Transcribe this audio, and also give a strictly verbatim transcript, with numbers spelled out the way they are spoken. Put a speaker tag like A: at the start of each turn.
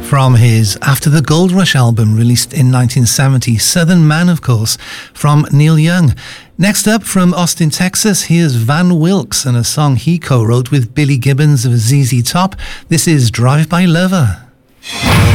A: From his After the Gold Rush album released in nineteen seventy, Southern Man, of course, from Neil Young. Next up, from Austin, Texas, here's Van Wilkes and a song he co-wrote with Billy Gibbons of Z Z Top. This is Drive By Lover.